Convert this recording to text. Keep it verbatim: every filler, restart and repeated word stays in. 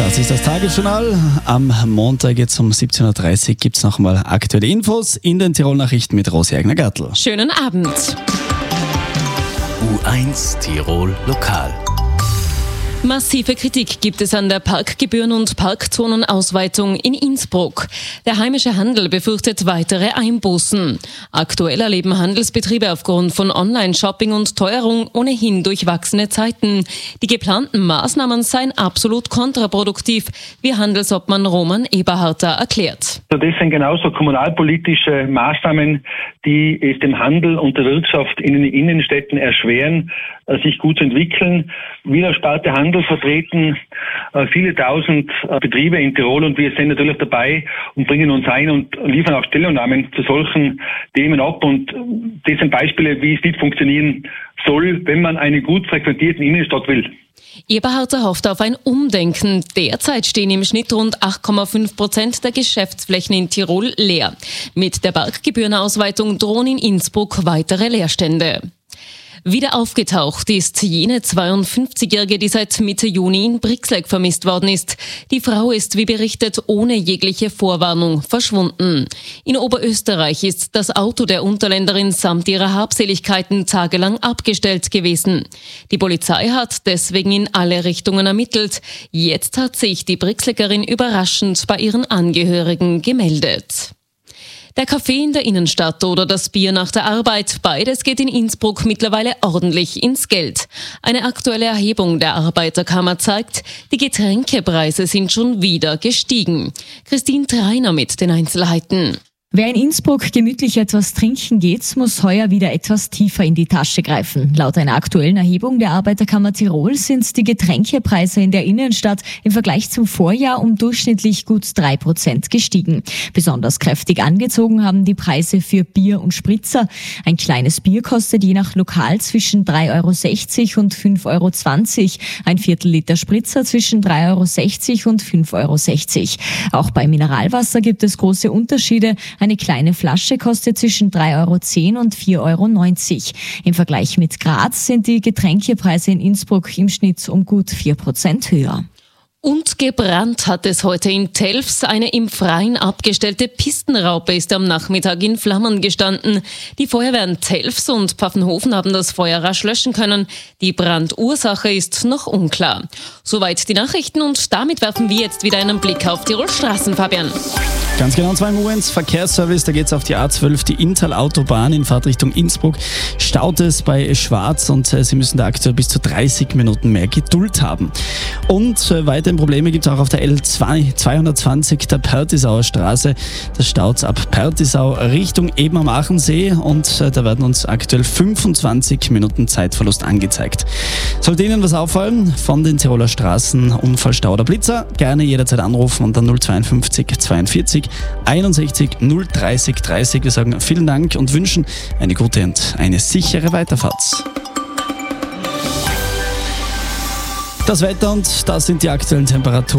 Das ist das Tagesjournal. Am Montag jetzt um siebzehn Uhr dreißig gibt es nochmal aktuelle Infos in den Tirol-Nachrichten mit Rosi Eigner-Gartl. Schönen Abend. U eins Tirol Lokal. Massive Kritik gibt es an der Parkgebühren- und Parkzonenausweitung in Innsbruck. Der heimische Handel befürchtet weitere Einbußen. Aktuell erleben Handelsbetriebe aufgrund von Online-Shopping und Teuerung ohnehin durchwachsene Zeiten. Die geplanten Maßnahmen seien absolut kontraproduktiv, wie Handelsobmann Roman Eberharter erklärt. Das sind genauso kommunalpolitische Maßnahmen, die es dem Handel und der Wirtschaft in den Innenstädten erschweren, sich gut zu entwickeln. Wir als Sparte Handel vertreten äh, viele tausend äh, Betriebe in Tirol und wir sind natürlich dabei und bringen uns ein und liefern auch Stellungnahmen zu solchen Themen ab. Und das sind Beispiele, wie es nicht funktionieren soll, wenn man eine gut frequentierten Innenstadt will. Eberharter hofft auf ein Umdenken. Derzeit stehen im Schnitt rund acht Komma fünf Prozent der Geschäftsflächen in Tirol leer. Mit der Parkgebührenausweitung drohen in Innsbruck weitere Leerstände. Wieder aufgetaucht ist jene zweiundfünfzigjährige, die seit Mitte Juni in Brixleck vermisst worden ist. Die Frau ist, wie berichtet, ohne jegliche Vorwarnung verschwunden. In Oberösterreich ist das Auto der Unterländerin samt ihrer Habseligkeiten tagelang abgestellt gewesen. Die Polizei hat deswegen in alle Richtungen ermittelt. Jetzt hat sich die Brixleckerin überraschend bei ihren Angehörigen gemeldet. Der Kaffee in der Innenstadt oder das Bier nach der Arbeit, beides geht in Innsbruck mittlerweile ordentlich ins Geld. Eine aktuelle Erhebung der Arbeiterkammer zeigt, die Getränkepreise sind schon wieder gestiegen. Christine Treiner mit den Einzelheiten. Wer in Innsbruck gemütlich etwas trinken geht, muss heuer wieder etwas tiefer in die Tasche greifen. Laut einer aktuellen Erhebung der Arbeiterkammer Tirol sind die Getränkepreise in der Innenstadt im Vergleich zum Vorjahr um durchschnittlich gut drei Prozent gestiegen. Besonders kräftig angezogen haben die Preise für Bier und Spritzer. Ein kleines Bier kostet je nach Lokal zwischen drei Euro sechzig und fünf Euro zwanzig. Ein Viertel Liter Spritzer zwischen drei Euro sechzig und fünf Euro sechzig. Auch bei Mineralwasser gibt es große Unterschiede. Eine kleine Flasche kostet zwischen drei Euro zehn und vier Euro neunzig. Im Vergleich mit Graz sind die Getränkepreise in Innsbruck im Schnitt um gut vier Prozent höher. Und gebrannt hat es heute in Telfs. Eine im Freien abgestellte Pistenraupe ist am Nachmittag in Flammen gestanden. Die Feuerwehren Telfs und Pfaffenhofen haben das Feuer rasch löschen können. Die Brandursache ist noch unklar. Soweit die Nachrichten und damit werfen wir jetzt wieder einen Blick auf Tirol Straßen, Fabian. Ganz genau, zwei Moments. Verkehrsservice, da geht es auf die A zwölf, die Inntal-Autobahn in Fahrtrichtung Innsbruck. Staut es bei Schwarz und äh, Sie müssen da aktuell bis zu dreißig Minuten mehr Geduld haben. Und äh, weiterhin Probleme gibt es auch auf der L zweihundertzwanzig, der Pertisauer Straße. Das staut ab Pertisau Richtung eben am Aachensee und äh, da werden uns aktuell fünfundzwanzig Minuten Zeitverlust angezeigt. Sollte Ihnen was auffallen von den Tiroler Straßen, Unfallstau oder Blitzer, gerne jederzeit anrufen unter null zweiundfünfzig zweiundvierzig einundsechzig null dreißig dreißig. Wir sagen vielen Dank und wünschen eine gute und eine sichere Weiterfahrt. Das Wetter und das sind die aktuellen Temperaturen.